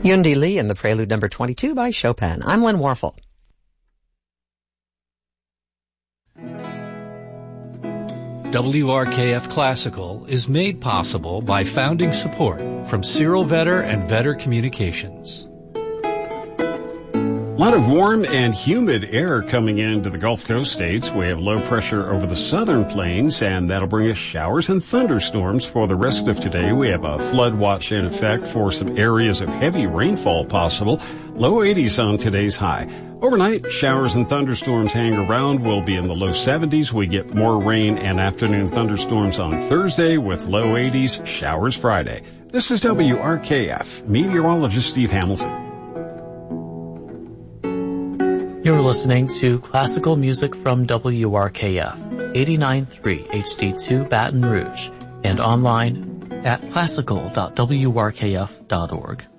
Yundi Lee in the Prelude number 22 by Chopin. I'm Lynn Warfel. WRKF Classical is made possible by founding support from Cyril Vetter and Vetter Communications. A lot of warm and humid air coming into the Gulf Coast states. We have low pressure over the southern plains, and that'll bring us showers and thunderstorms for the rest of today. We have a flood watch in effect for some areas of heavy rainfall possible. Low 80s on today's high. Overnight, showers and thunderstorms hang around. We'll be in the low 70s. We get more rain and afternoon thunderstorms on Thursday with low 80s, showers Friday. This is WRKF, meteorologist Steve Hamilton. You're listening to classical music from WRKF, 89.3 HD2 Baton Rouge, and online at classical.wrkf.org.